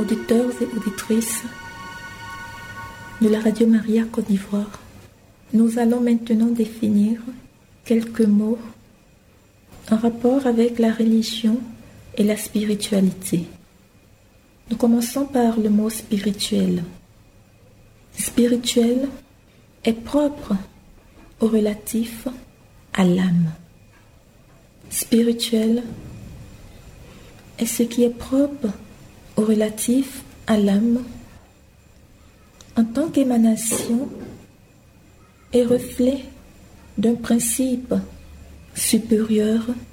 auditeurs et auditrices de la Radio Maria Côte d'Ivoire. Nous allons maintenant définir quelques mots en rapport avec la religion et la spiritualité. Nous commençons par le mot spirituel. Spirituel est propre au relatif à l'âme. Spirituel est ce qui est propre au relatif à l'âme en tant qu'émanation et reflet d'un principe supérieur